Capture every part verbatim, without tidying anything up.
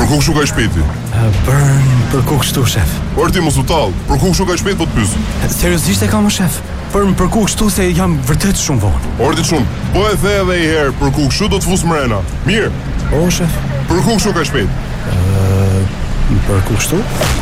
Për ku kështu ka shpejti? Për për ku kështu, shef? Por ti mos u tall, për ku kështu ka shpejt po të pyes. Seriozisht e kam, shef? Për për ku kështu se jam vërtet shumë vonë. Ordi shumë, po e the edhe një herë, për ku kështu do të fus mrena. Mirë. O, shef. Për ku kështu ka shpejt? Ë, për ku kështu?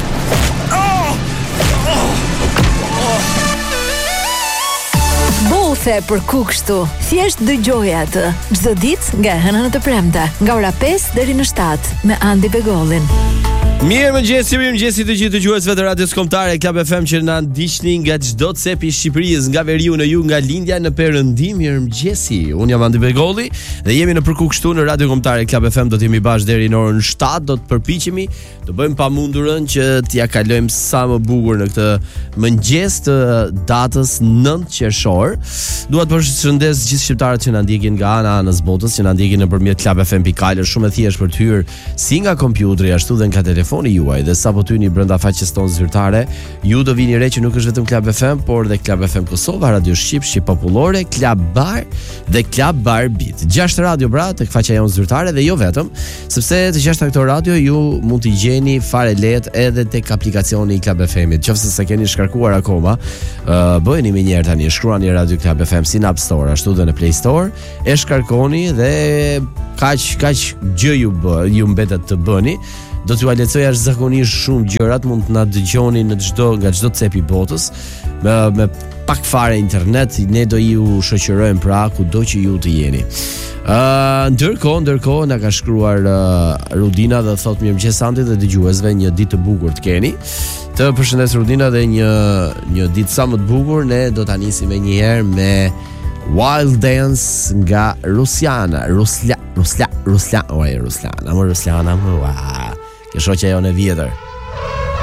Bothe për ku kështu. Thjesht dëgjoj atë çdo ditë nga hëna në të premte, nga ora pesë deri në shtatë me Andi Begollin. Mirë mëngjesi, mirë mëngjesi të gjithë dëgjuesve të radios kombëtare Club F M që na ndiqni nga çdo cep i Shqipërisë, nga veriu në ju, nga lindja në perëndim. Mirë mëngjesi. Unë jam Andi Begolli dhe jemi në përku kështu në radio kombëtare Club F M. Do të jemi bashkë deri në orën shtatë, do të përpiqemi të bëjmë pamundurën që t'ia kalojmë sa më bukur në këtë mëngjes të datës nëntë qershor. Dua të përshëndes gjithë shqiptarët që na ndjekin nga ana anës botës, që na ndjekin nëpërmjet club f m dot i l, shumë e thjeshtë për të hyrë si nga kompjuteri ashtu dhe nga telefoni juaj, dhe sapo tyni brenda faqes tonë zyrtare, ju do vini re që nuk është vetëm Club F M, por dhe Club F M Kosova, Radio Shqip, Shqip Popullore, Club Bar dhe Club Bar Beat. Gjashtë radio pra tek faqja jonë zyrtare dhe jo vetëm, sepse të gjashtë këto radio ju mund t'i gjeni fare lehtë edhe tek aplikacioni i Club F M-it. Qofse se keni shkarkuar akoma, uh, bëheni më njëherë tani, shkruani Radio Club F M si në App Store ashtu dhe në Play Store, e shkarkoni dhe kaq kaq gjë ju bë, ju mbetet të bëni. Do t'ju alecoj jashtëzakonisht shumë gjërat, mund të na dëgjoni në çdo nga çdo cep i botës, me, me pak fare internet, ne do ju shoqërojmë pra kudo që ju të jeni. Uh, ndërkohë, ndërkohë na ka shkruar uh, Rudina dhe thot mirëmëngjes Andi dhe dëgjuesve, një ditë të bukur të keni. Të përshëndes Rudina dhe një një ditë sa më të bukur. Ne do ta nisim edhe një herë me Wild Dance nga Ruslana, Rusla, Rusla, Rusla, oj Ruslana, më Ruslana, më. Wow. Ke shoqja jonë e vjetër.